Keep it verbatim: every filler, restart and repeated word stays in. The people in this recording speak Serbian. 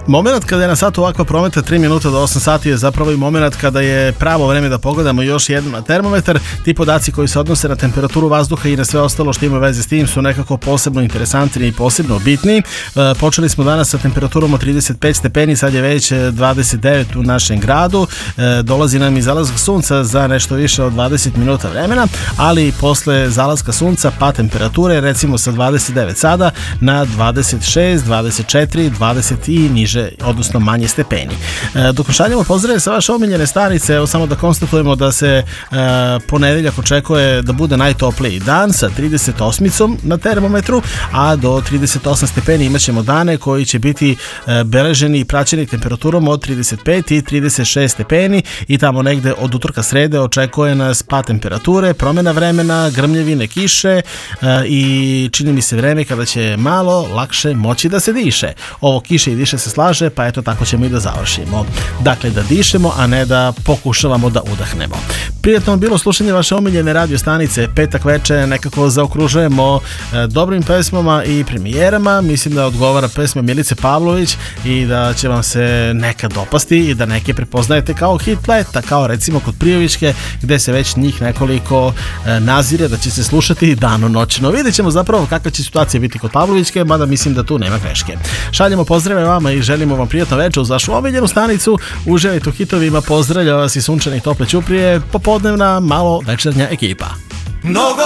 Moment kada je na satu ovakva prometa tri minuta do osam sati je zapravo i moment kada je pravo vreme da pogledamo još jednom na termometar. Ti podaci koji se odnose na temperaturu vazduha i na sve ostalo što ima veze s tim su nekako posebno interesantni i posebno bitni. E, počeli smo danas sa temperaturom od trideset pet stepeni, sad je već dvadeset devet u našem gradu. E, dolazi nam i zalazak sunca za nešto više od dvadeset minuta vremena, ali posle zalaska sunca pa temperature recimo sa dvadeset devet sada na dvadeset šest, dvadeset četiri, dvadeset i niže, odnosno manje stepeni. E, dok šaljemo pozdrave sa vaše omiljene stanice, evo samo da konstatujemo da se e, ponedeljak očekuje da bude najtopliji dan sa trideset osam na termometru, a do trideset osam stepeni imat ćemo dane koji će biti e, beleženi i praćeni temperaturom od trideset pet i trideset šest stepeni i tamo negde od utorka srede očekuje nas pad temperature, promjena vremena, grmljevine, kiše e, i čini mi se vreme kada će malo lakše moći da se diše. Ovo kiše i diše se slaže, pa eto tako ćemo i da završimo. Dakle, da dišemo, a ne da pokušavamo da udahnemo. Prijatno bilo slušanje vaše omiljene radio stanice. Petak veče nekako zaokružujemo e, dobrim pesmama i premijerama. Mislim da odgovara pesma Milice Pavlović i da će vam se neka dopasti i da neke prepoznajete kao hit leta, kao recimo kod Prijovićke, gde se već njih nekoliko e, nazire da će se slušati dano-noćno. Vidjet ćemo zapravo kakva će situacija biti kod Pavlovićke, mada mislim da tu nema greške. Šaljemo pozdrave vama i želimo vam prijatno večer uz vašu omiljenu stanicu. Uživajte u hitovima, pozdravlja vas i sunčane i tople ćuprije, popodnevna malo večernja ekipa. Mnogo